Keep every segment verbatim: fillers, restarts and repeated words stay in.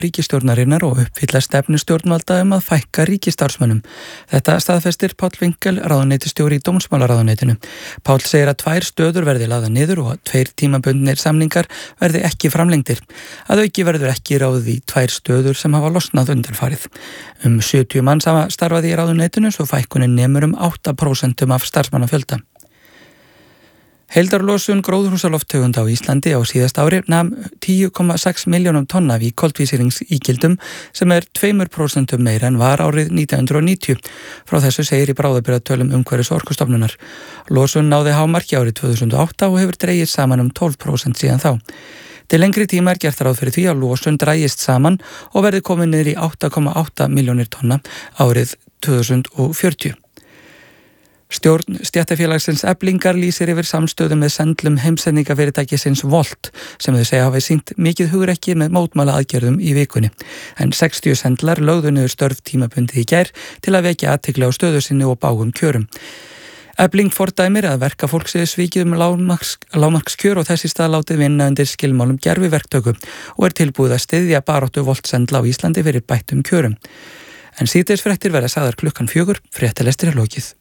ríkisstjórnarinnar og uppfylla stefnu stjórnvalda um að fækka ríkisstarfsmönnum. Þetta staðfestir Páll Winkel, ráðuneytisstjóri í dómsmálaráðuneytinu. Páll segir að tvær stöður verði lagðar niður og að tveir tímabundnir samningar verði ekki framlengdir. Að auki verður ekki ráðið í tvær stöður sem hafa losnað undanfarið. Um sjötíu manns hafa starfað í ráðuneytinu svo fækkunin nemur um átta prósent af starfsmannafjölda. Heildarlosun gróðurhúsalofttegunda á Íslandi á síðasta ári nam tíu komma sex milljónum tonna í koltvísýringsígildum sem er tvö prósent meira en var árið nítján hundruð og níutíu. Frá þessu segir í bráðabirgðatölum umhverfis- og orkustofnunar. Losun náði hámarki árið tvö þúsund og átta og hefur dregist saman um tólf prósent síðan þá. Til lengri tíma er gert ráð fyrir því að losun dragist saman og verði komin niður í átta komma átta milljónir tonna árið tvö þúsund og fjörutíu. Stjórn stéttarfélagsins Eflingar lýsir yfir samstöðu með sendlum heimsendingafyrirtækisins Volt sem þau segja hafi sýnt mikið hugrekki með mótmæla aðgerðum í vikunni. En sextíu sendlar lögðu niður störf tímabundið í gær til að vekja athygli á stöðu sinni og bágum kjörum. Efling fordæmir að verkafólk séu svikið um lágmarks, lágmarkskjör og þess í stað látið vinna undir skilmálum gerviverktöku og er tilbúið að styðja baráttu Volt sendla á Íslandi fyrir bættum kjörum. En síðdegisfréttir verða sagðar klukkan fjögur, fréttalestir er lokið.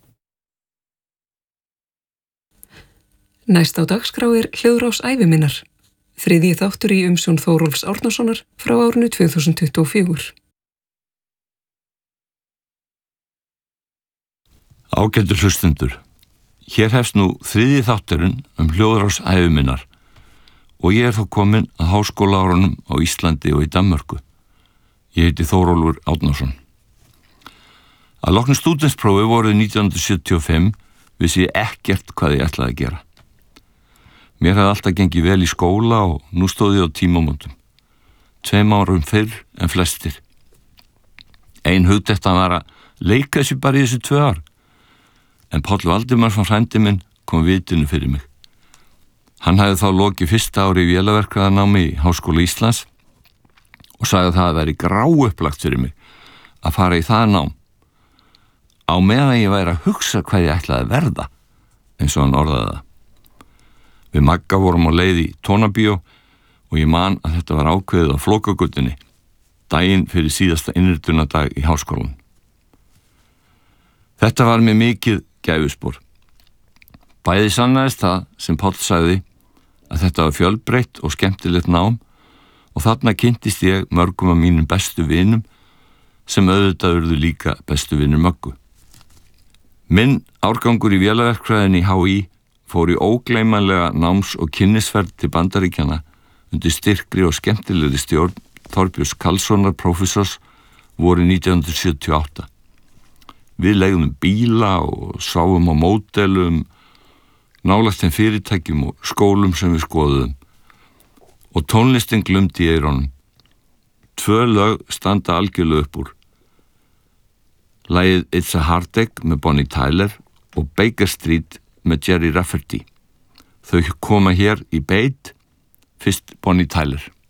Næst á dagskrá er Hljóðrás æviminnar, þriðji þáttur í umsjón Þórólfs Árnasonar frá árinu tvö þúsund tuttugu og fjögur. Ágætu hlustundur, hér hefst nú þriðji þátturinn um Hljóðrás æviminnar og ég er þá komin að háskólaárunum á Íslandi og í Danmörku. Ég heiti Þórólfur Árnason. Að loknu stúdentsprófi vorið nítján hundruð sjötíu og fimm vissi ég ekkert hvað ég ætlaði að gera. Mér hafði alltaf gengið vel í skóla og nú stóð ég á tímamótum. Tveim árum fyrr en flestir. Ein hugdetta var að leika þessu bara í þessu tvö ár. En Páll Valdimarsson frændi minn kom vitinu fyrir mig. Hann hafði þá lokið fyrsta ári í vélaverkfræðinámi í Háskóla Íslands og sagði að það væri gráupplagt fyrir mig að fara í það nám. Á meðan ég væri að hugsa hvað ég ætlaði að verða, eins og hann orðaði það. Við Magga vorum á leið í Tónabíó og ég man að þetta var ákveðið á Flókagötunni, daginn fyrir síðasta innritunadag í háskólanum. Þetta var mér mikið gæfuspor. Bæði sannaðist það sem Páll sagði að þetta var fjölbreytt og skemmtilegt nám og þarna kynntist ég mörgum af mínum bestu vinum sem auðvitað urðu líka bestu vinur Möggu. Minn árgangur í vélaverkfræðinni í H í fór í ógleymanlega náms- og kynnisferð til Bandaríkjanna undir styrkri og skemmtilegri stjórn Þorbjörns Karlssonar prófessors vorið nítján hundruð sjötíu og átta. Við leigðum bíla og sváum á módelum, nálægt þeim fyrirtækjum og skólum sem við skoðuðum. Og tónlistin glumdi í eyrunum. Tvö lög standa algjörlega upp úr. Lagið It's a Heartache með Bonnie Tyler og Baker Street með Jerry Rafferty. Þau koma hér í beit, fyrst Bonnie Tyler.